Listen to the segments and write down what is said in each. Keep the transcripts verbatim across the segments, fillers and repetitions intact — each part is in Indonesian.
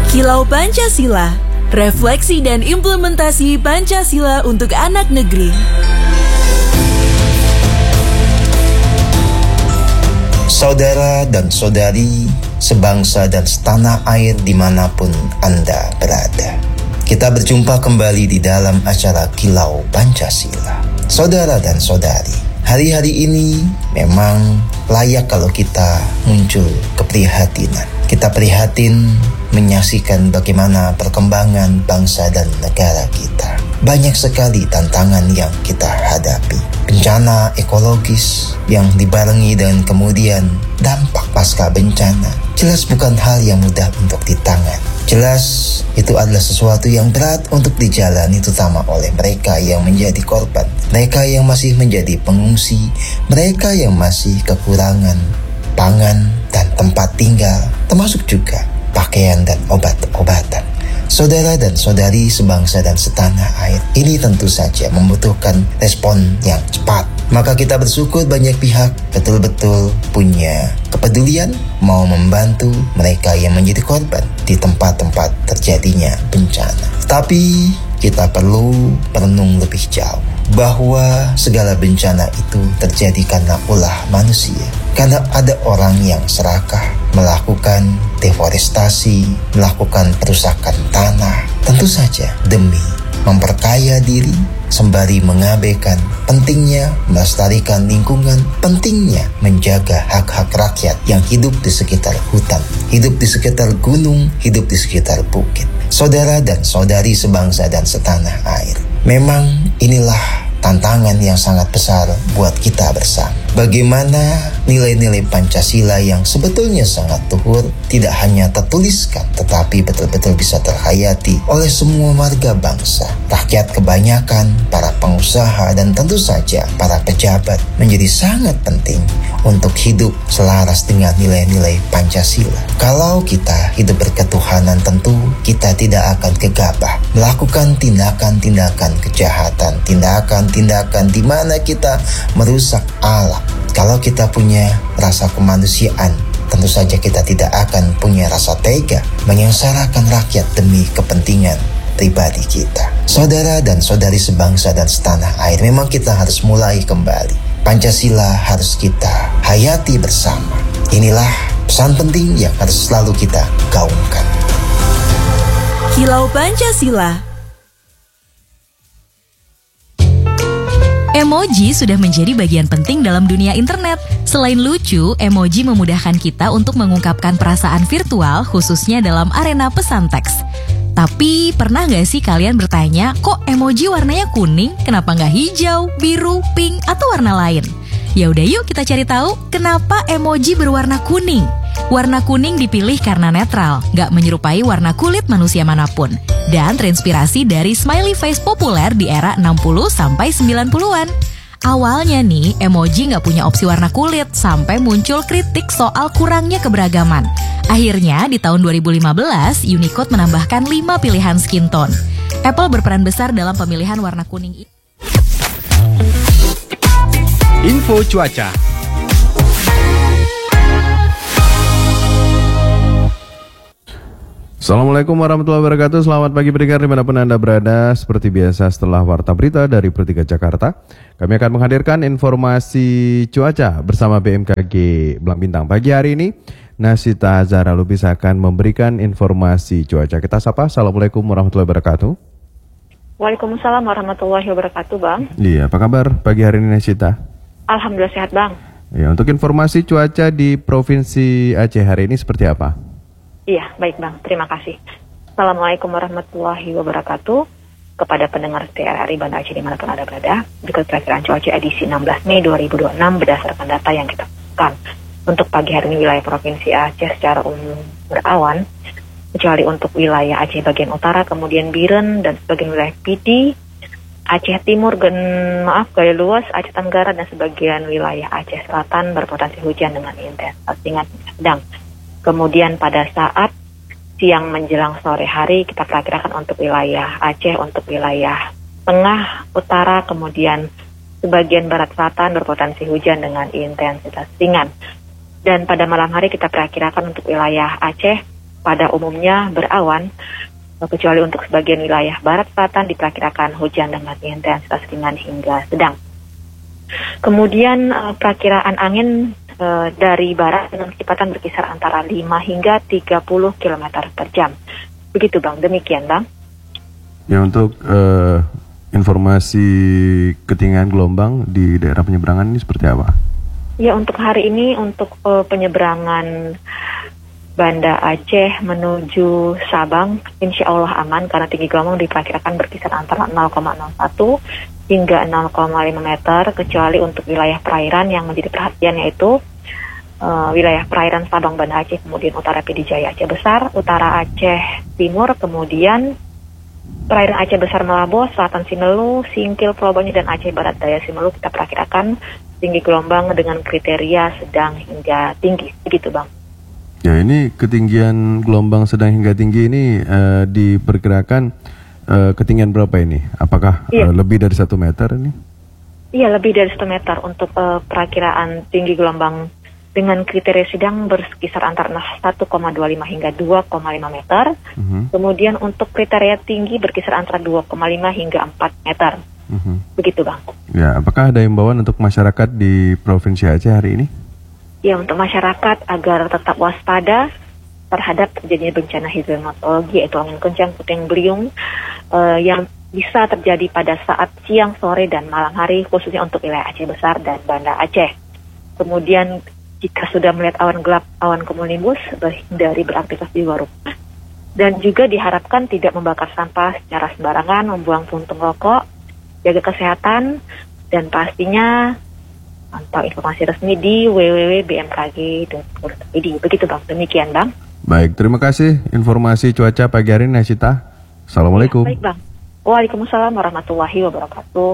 Kilau Pancasila, refleksi dan implementasi Pancasila untuk anak negeri. Saudara dan saudari, sebangsa dan setanah air dimanapun Anda berada, kita berjumpa kembali di dalam acara Kilau Pancasila. Saudara dan saudari, hari-hari ini memang layak kalau kita muncul keprihatinan. Kita prihatin menyaksikan bagaimana perkembangan bangsa dan negara kita. Banyak sekali tantangan yang kita hadapi. Bencana ekologis yang dibarengi dengan kemudian dampak pasca bencana. Jelas bukan hal yang mudah untuk ditangan. Jelas itu adalah sesuatu yang berat untuk dijalani, terutama oleh mereka yang menjadi korban. Mereka yang masih menjadi pengungsi. Mereka yang masih kekurangan pangan dan tempat tinggal, termasuk juga pakaian dan obat-obatan. Saudara dan saudari sebangsa dan setanah air, ini tentu saja membutuhkan respon yang cepat. Maka kita bersyukur banyak pihak betul-betul punya kepedulian mau membantu mereka yang menjadi korban di tempat-tempat terjadinya bencana. Tapi kita perlu merenung lebih jauh bahwa segala bencana itu terjadi karena ulah manusia. Karena ada orang yang serakah melakukan deforestasi, melakukan perusakan tanah, tentu saja demi memperkaya diri, sembari mengabaikan pentingnya melestarikan lingkungan, pentingnya menjaga hak-hak rakyat yang hidup di sekitar hutan, hidup di sekitar gunung, hidup di sekitar bukit. Saudara dan saudari sebangsa dan setanah air, memang inilah tantangan yang sangat besar buat kita bersama. Bagaimana nilai-nilai Pancasila yang sebetulnya sangat luhur tidak hanya tertuliskan, tetapi betul-betul bisa terhayati oleh semua warga bangsa. Rakyat kebanyakan, para pengusaha, dan tentu saja para pejabat menjadi sangat penting untuk hidup selaras dengan nilai-nilai Pancasila. Kalau kita hidup berketuhanan, tentu kita tidak akan gegabah melakukan tindakan-tindakan kejahatan, tindakan-tindakan di mana kita merusak alam. Kalau kita punya rasa kemanusiaan, tentu saja kita tidak akan punya rasa tega menyengsarakan rakyat demi kepentingan pribadi kita. Saudara dan saudari sebangsa dan setanah air, memang kita harus mulai kembali. Pancasila harus kita hayati bersama. Inilah pesan penting yang harus selalu kita gaungkan. Kilau Pancasila. Emoji sudah menjadi bagian penting dalam dunia internet. Selain lucu, emoji memudahkan kita untuk mengungkapkan perasaan virtual, khususnya dalam arena pesan teks. Tapi pernah nggak sih kalian bertanya, kok emoji warnanya kuning, kenapa nggak hijau, biru, pink, atau warna lain? Ya udah yuk kita cari tahu kenapa emoji berwarna kuning. Warna kuning dipilih karena netral, nggak menyerupai warna kulit manusia manapun, dan terinspirasi dari smiley face populer di era enam puluh sampai sembilan puluhan. Awalnya nih, emoji nggak punya opsi warna kulit, sampai muncul kritik soal kurangnya keberagaman. Akhirnya, di tahun dua ribu lima belas, Unicode menambahkan lima pilihan skin tone. Apple berperan besar dalam pemilihan warna kuning ini. Info cuaca. Assalamualaikum warahmatullahi wabarakatuh. Selamat pagi pendengar dimanapun Anda berada. Seperti biasa setelah Warta Berita dari Pertiga Jakarta, kami akan menghadirkan informasi cuaca bersama B M K G Belang Bintang. Pagi hari ini Nasita Zahra Lubis akan memberikan informasi cuaca. Kita sapa. Assalamualaikum warahmatullahi wabarakatuh. Waalaikumsalam warahmatullahi wabarakatuh, Bang. Iya, apa kabar pagi hari ini Nasita? Alhamdulillah sehat, Bang. Ya, untuk informasi cuaca di Provinsi Aceh hari ini seperti apa? Iya, baik Bang, terima kasih. Assalamualaikum warahmatullahi wabarakatuh. Kepada pendengar T R R I Banda Aceh dimanapun Anda berada, berikut perakiraan cuaca edisi enam belas Mei dua ribu dua puluh enam berdasarkan data yang kita temukan. Untuk pagi hari ini wilayah Provinsi Aceh secara umum berawan, kecuali untuk wilayah Aceh bagian utara, kemudian Biren dan sebagian wilayah Pidi, Aceh Timur, dan maaf Gaya Luas, Aceh Tenggara, dan sebagian wilayah Aceh Selatan berpotensi hujan dengan intensitas ringan hingga sedang. Kemudian pada saat siang menjelang sore hari kita perkirakan untuk wilayah Aceh, untuk wilayah tengah, utara, kemudian sebagian barat selatan berpotensi hujan dengan intensitas ringan. Dan pada malam hari kita perkirakan untuk wilayah Aceh pada umumnya berawan, kecuali untuk sebagian wilayah barat selatan diperkirakan hujan dengan intensitas ringan hingga sedang. Kemudian uh, perakiraan angin uh, dari barat dengan kecepatan berkisar antara lima hingga tiga puluh kilometer per jam. Begitu Bang, demikian Bang. Ya, untuk uh, informasi ketinggian gelombang di daerah penyeberangan ini seperti apa? Ya, untuk hari ini untuk uh, penyeberangan Banda Aceh menuju Sabang, insya Allah aman karena tinggi gelombang diperkirakan berkisar antara nol koma nol satu hingga nol koma lima meter, kecuali untuk wilayah perairan yang menjadi perhatian yaitu uh, wilayah perairan Sabang Banda Aceh, kemudian utara Pidi Jaya Aceh Besar, utara Aceh Timur, kemudian perairan Aceh Besar Malabo, selatan Simelu, Singkil Pulau Banyu, dan Aceh Barat Daya Simelu kita perkirakan tinggi gelombang dengan kriteria sedang hingga tinggi, begitu Bang. Ya, ini ketinggian gelombang sedang hingga tinggi ini uh, diperkirakan uh, ketinggian berapa ini? Apakah iya. uh, lebih dari satu meter ini? Iya, lebih dari satu meter untuk uh, perakiraan tinggi gelombang dengan kriteria sedang berkisar antara satu koma dua lima hingga dua koma lima meter. Uh-huh. Kemudian untuk kriteria tinggi berkisar antara dua koma lima hingga empat meter. Uh-huh. Begitu Bang. Ya, apakah ada himbauan untuk masyarakat di Provinsi Aceh hari ini? Ya, untuk masyarakat agar tetap waspada terhadap terjadinya bencana hidrometeorologi, yaitu angin kencang, puting beliung uh, yang bisa terjadi pada saat siang, sore, dan malam hari, khususnya untuk wilayah Aceh Besar dan Banda Aceh. Kemudian jika sudah melihat awan gelap, awan cumulonimbus, hindari beraktivitas di luar rumah. Dan juga diharapkan tidak membakar sampah secara sembarangan, membuang puntung rokok, jaga kesehatan, dan pastinya pantau informasi resmi di w w w titik b m k g titik go titik i d. Begitu Bang, demikian Bang. Baik, terima kasih informasi cuaca pagi hari ini, Nasita. Assalamualaikum. Ya, baik Bang. Waalaikumsalam warahmatullahi wabarakatuh.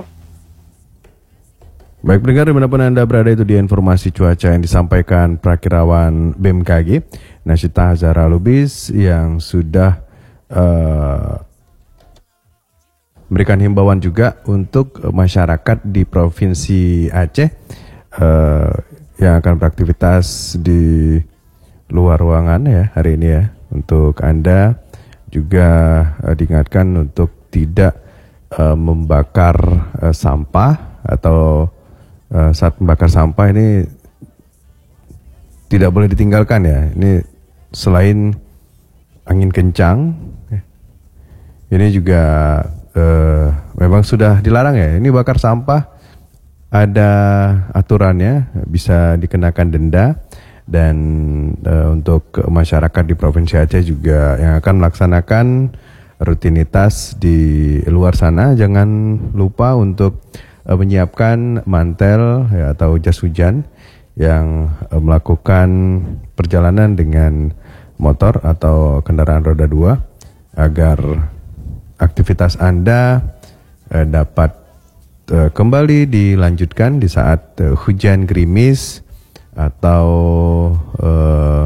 Baik pendengar, dimanapun Anda berada, itu dia informasi cuaca yang disampaikan Prakirawan B M K G, Nasita Hazara Lubis, yang sudah uh, memberikan himbauan juga untuk masyarakat di Provinsi Aceh uh, yang akan beraktivitas di luar ruangan ya hari ini ya. Untuk Anda juga uh, diingatkan untuk tidak uh, membakar uh, sampah atau uh, saat membakar sampah ini tidak boleh ditinggalkan ya. Ini selain angin kencang, ini juga Uh, memang sudah dilarang ya. Ini bakar sampah ada aturannya, bisa dikenakan denda. Dan uh, untuk masyarakat di Provinsi Aceh juga yang akan melaksanakan rutinitas di luar sana, jangan lupa untuk uh, menyiapkan mantel ya, atau jas hujan yang uh, melakukan perjalanan dengan motor atau kendaraan roda dua agar aktivitas Anda eh, dapat eh, kembali dilanjutkan di saat eh, hujan gerimis atau eh,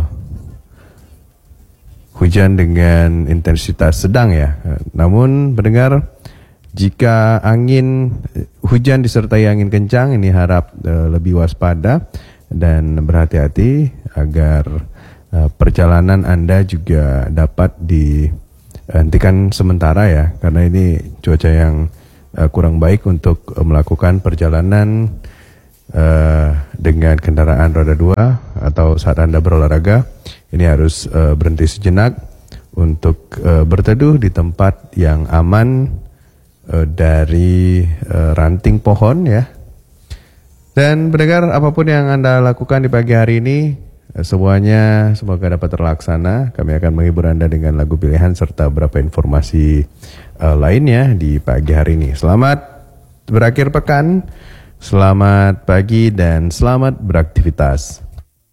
hujan dengan intensitas sedang ya. Eh, namun pendengar, jika angin hujan disertai angin kencang, ini harap eh, lebih waspada dan berhati-hati agar eh, perjalanan Anda juga dapat di hentikan sementara ya, karena ini cuaca yang uh, kurang baik untuk uh, melakukan perjalanan uh, dengan kendaraan roda dua atau saat Anda berolahraga. Ini harus uh, berhenti sejenak untuk uh, berteduh di tempat yang aman uh, dari uh, ranting pohon ya. Dan pendengar, apapun yang Anda lakukan di pagi hari ini, semuanya semoga dapat terlaksana. Kami akan menghibur Anda dengan lagu pilihan serta beberapa informasi uh, lainnya di pagi hari ini. Selamat berakhir pekan, selamat pagi dan selamat beraktivitas.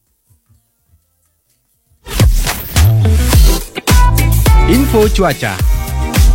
Info cuaca